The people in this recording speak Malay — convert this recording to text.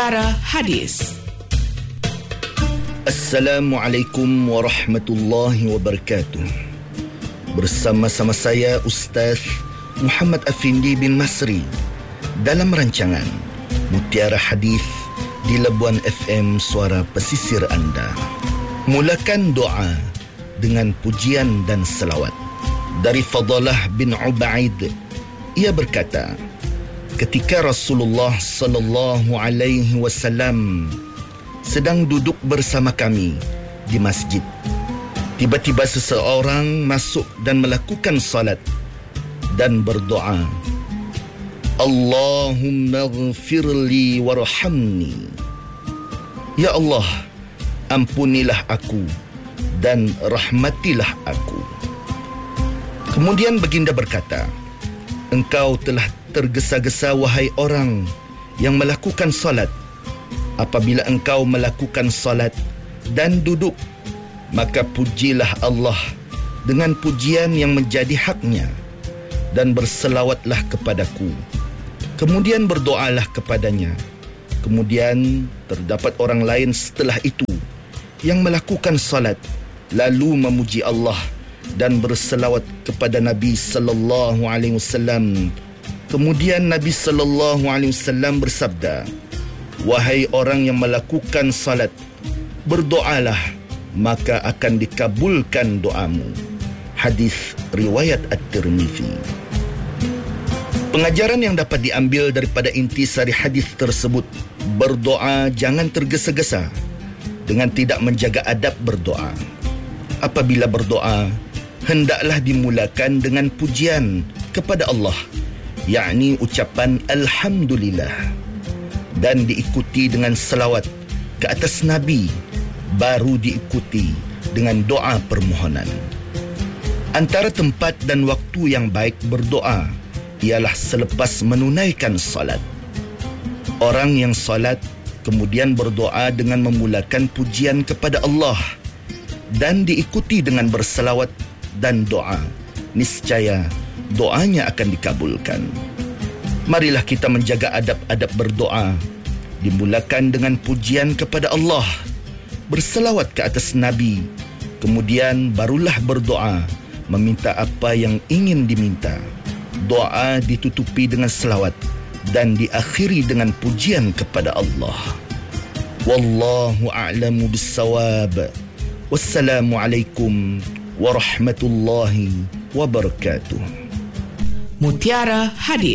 Mutiara Hadis. Assalamualaikum warahmatullahi wabarakatuh. Bersama-sama saya Ustaz Muhammad Afindi bin Masri dalam rancangan Mutiara Hadis di Labuan FM Suara Pesisir Anda. Mulakan doa dengan pujian dan selawat. Dari Fadalah bin Ubaid, ia berkata, ketika Rasulullah sallallahu alaihi wasallam sedang duduk bersama kami di masjid, tiba-tiba seseorang masuk dan melakukan salat dan berdoa, Allahumma ghfirli warhamni. Ya Allah, ampunilah aku dan rahmatilah aku. Kemudian baginda berkata, engkau telah tergesa-gesa wahai orang yang melakukan salat. Apabila engkau melakukan salat dan duduk, maka pujilah Allah dengan pujian yang menjadi haknya dan berselawatlah kepadaku. Kemudian berdoalah kepadanya. Kemudian terdapat orang lain setelah itu yang melakukan salat lalu memuji Allah dan berselawat kepada Nabi sallallahu alaihi wasallam. Kemudian Nabi sallallahu alaihi wasallam bersabda, wahai orang yang melakukan salat, berdoalah maka akan dikabulkan doamu. Hadis riwayat At-Tirmizi. Pengajaran yang dapat diambil daripada intisari hadis tersebut, berdoa jangan tergesa-gesa dengan tidak menjaga adab berdoa. Apabila berdoa, hendaklah dimulakan dengan pujian kepada Allah, yakni ucapan Alhamdulillah, dan diikuti dengan selawat ke atas Nabi, baru diikuti dengan doa permohonan. Antara tempat dan waktu yang baik berdoa ialah selepas menunaikan salat. Orang yang salat kemudian berdoa dengan memulakan pujian kepada Allah dan diikuti dengan berselawat dan doa, niscaya doanya akan dikabulkan. Marilah kita menjaga adab-adab berdoa, dimulakan dengan pujian kepada Allah, berselawat ke atas Nabi, kemudian barulah berdoa, meminta apa yang ingin diminta. Doa ditutupi dengan selawat dan diakhiri dengan pujian kepada Allah. Wallahu a'lamu bis-shawab. Wassalamualaikum warahmatullahi wabarakatuh. Mutiara Hadis.